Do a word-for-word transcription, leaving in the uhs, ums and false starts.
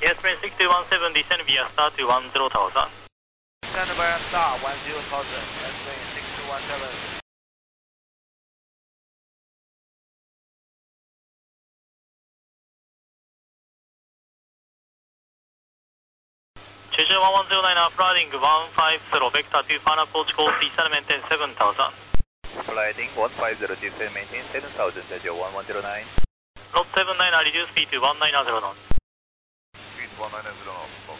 Yes, Prince six two one seven, descend via star to one zero thousand. Descend via star one zero thousand, yes, Prince six two one seven. Cheju one one zero nine, flying one five zero, vector to final approach call, descend maintain seven thousand. Flying one five zero, descend maintain seven thousand, Cheju one one zero nine. Lot seven nine, reduce speed to one nine zero knots. Speed one nine zero knots.